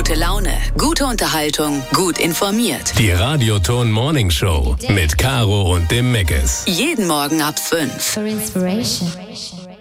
Gute Laune, gute Unterhaltung, gut informiert. Die Radioton Morning Show mit Caro und dem Meckes. Jeden Morgen ab 5. For inspiration.